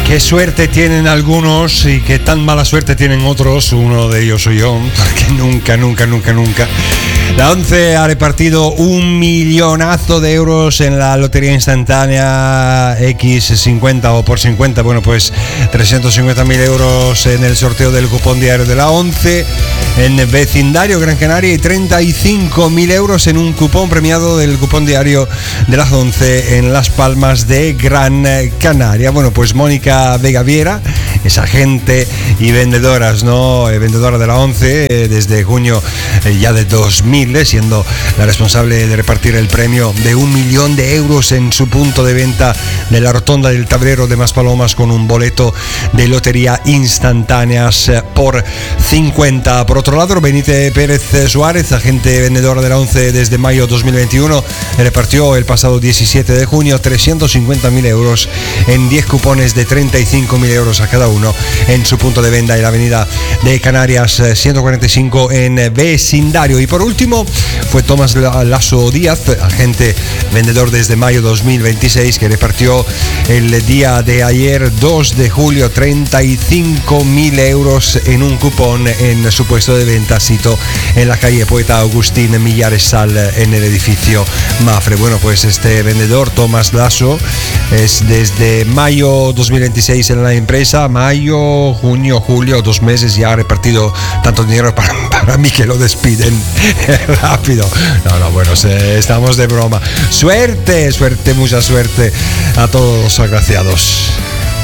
Qué suerte tienen algunos y qué tan mala suerte tienen otros. Uno de ellos soy yo, porque nunca la ONCE ha repartido 1 millonazo de euros en la lotería instantánea X50 o por 50. Bueno, pues 350.000 euros en el sorteo del cupón diario de la ONCE en vecindario Gran Canaria y 35.000 euros en un cupón premiado del cupón diario de la ONCE en Las Palmas de Gran Canaria. Bueno, pues Mónica Vega Viera es agente y vendedora de la ONCE desde junio ya de 2000, siendo la responsable de repartir el premio de 1 millón de euros en su punto de venta de la Rotonda del Tablero de Maspalomas con un boleto de lotería instantáneas por 50. Por otro lado, Benítez Pérez Suárez, agente vendedora de la ONCE desde mayo 2021, repartió el pasado 17 de junio 350.000 euros en 10 cupones de 35.000 euros a cada uno en su punto de venta en la avenida de Canarias 145 en vecindario. Y por último fue Tomás Lasso Díaz, agente vendedor desde mayo 2026, que repartió el día de ayer 2 de julio 35.000 euros en un cupón en su puesto de venta sito en la calle Poeta Agustín Millares Sal en el edificio Mafre. Bueno, pues este vendedor Tomás Lasso es desde mayo 2026 en la empresa. Mayo, junio, julio, 2 meses ya ha repartido tanto dinero para mí que lo despiden rápido. No, bueno, estamos de broma. Suerte, mucha suerte a todos los agraciados.